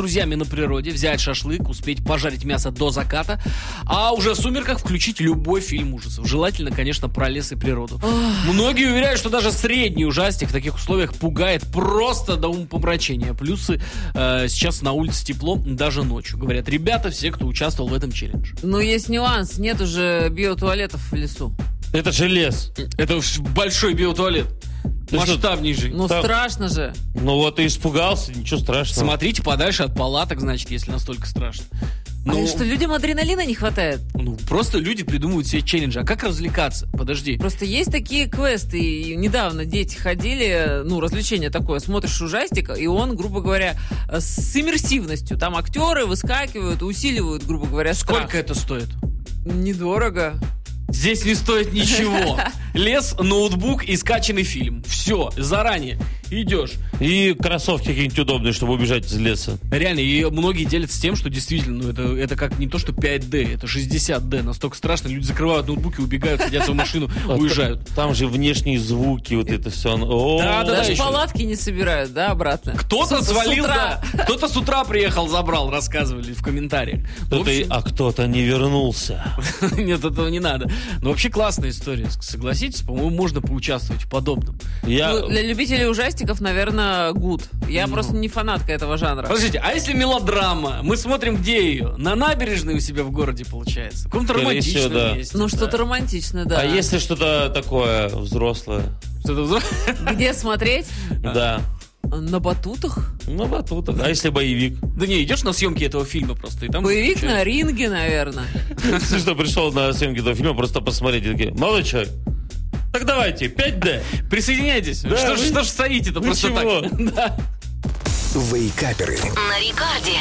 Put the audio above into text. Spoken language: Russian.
друзьями на природе, взять шашлык, успеть пожарить мясо до заката, а уже в сумерках включить любой фильм ужасов. Желательно, конечно, про лес и природу. Многие уверяют, что даже средний ужастик в таких условиях пугает просто до умопомрачения. Плюсы сейчас на улице тепло даже ночью. Говорят ребята, все, кто участвовал в этом челлендже. Но есть нюанс, нет уже биотуалетов в лесу. Это же лес. Это большой биотуалет. Масштабнейший. Ну, страшно же. Ну вот ты испугался, ничего страшного. Смотрите подальше от палаток, значит, если настолько страшно. А что, людям адреналина не хватает? Ну, просто люди придумывают себе челленджи. А как развлекаться? Подожди. Просто есть такие квесты. И недавно дети ходили, ну, развлечение такое. Смотришь ужастик, и он, грубо говоря, с иммерсивностью. Там актеры выскакивают, усиливают, грубо говоря, страх. Сколько это стоит? Недорого. Здесь не стоит ничего. Лес, ноутбук и скачанный фильм. Все, заранее идешь. И кроссовки какие-нибудь удобные, чтобы убежать из леса. Реально, и многие делятся тем, что действительно, ну, это как не то, что 5D, это 60D. Настолько страшно, люди закрывают ноутбуки, убегают, садятся в машину, уезжают. Там же внешние звуки, вот это все. Даже палатки не собирают, да, обратно? Кто-то свалил, да. Кто-то с утра приехал, забрал, рассказывали в комментариях. А кто-то не вернулся. Нет, этого не надо. Но вообще классная история, согласитесь, по-моему, можно поучаствовать в подобном. Для любителей ужастиков, наверное, good. Я просто не фанатка этого жанра. Подождите, а если мелодрама? Мы смотрим, где ее? На набережной у себя в городе, получается? В каком-то романтичном месте. Ну, что-то романтичное, да. А если что-то такое взрослое? Что-то взрослое? Где смотреть? Да. На батутах? На батутах. А если боевик? Да не, идешь на съемки этого фильма просто. И там боевик на ринге, наверное. Ты что, пришел на съемки этого фильма просто посмотреть? И такие, молодой человек, так давайте, 5D. Присоединяйтесь. Да, что ж стоите-то просто так? Вейкаперы. На рекорде.